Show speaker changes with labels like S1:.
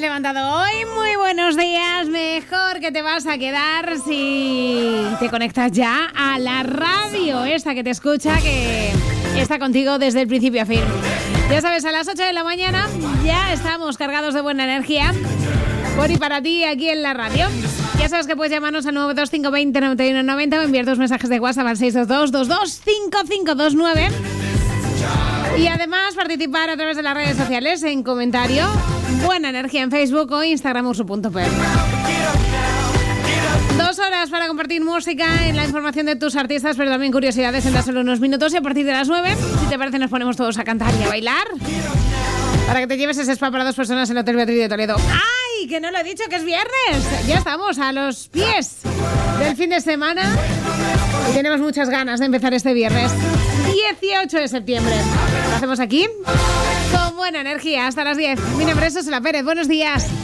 S1: levantado hoy? Muy buenos días. Mejor que te vas a quedar si te conectas ya a la radio, esta que te escucha, que está contigo desde el principio a fin. Ya sabes, a las 8 de la mañana ya estamos cargados de buena energía por y para ti aquí en la radio. Ya sabes que puedes llamarnos al 925209190 o enviar tus mensajes de WhatsApp al 622-225529. Y además participar a través de las redes sociales en comentario Buena Energía en Facebook o Instagram ursu.per. 2 horas para compartir música en la información de tus artistas, pero también curiosidades en tan solo unos minutos. Y a partir de las 9, si te parece, nos ponemos todos a cantar y a bailar para que te lleves ese spa para 2 personas en el Hotel Beatriz de Toledo. ¡Ay! Que no lo he dicho, que es viernes. Ya estamos a los pies del fin de semana y tenemos muchas ganas de empezar este viernes 18 de septiembre. Lo hacemos aquí con buena energía hasta las 10. Mi nombre es Susana Pérez. Buenos días.